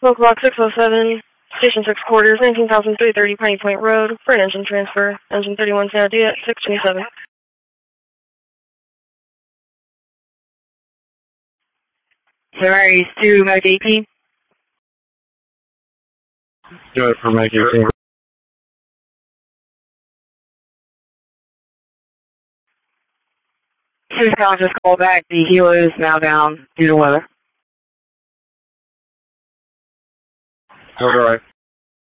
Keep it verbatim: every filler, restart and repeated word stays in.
Local Block six oh seven, Station six Quarters, nineteen thousand three thirty Piney Point Road, for an engine transfer. Engine thirty-one San Diego at six twenty-seven. Samaris to Medic eighteen. Do it for Medic eighteen. Please just call back. The helo is now down due to weather. All right.